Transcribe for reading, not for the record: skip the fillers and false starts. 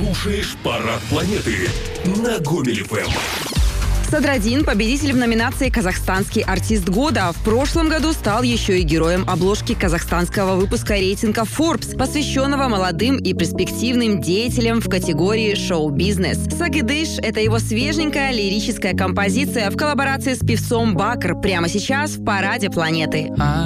слушаешь «Парад планеты» на Гомель ФМ. Садраддин – победитель в номинации «Казахстанский артист года». В прошлом году стал еще и героем обложки казахстанского выпуска рейтинга Forbes, посвященного молодым и перспективным деятелям в категории шоу-бизнес. «Сагыдыш» – это его свеженькая лирическая композиция в коллаборации с певцом Бакр. Прямо сейчас в «Параде планеты».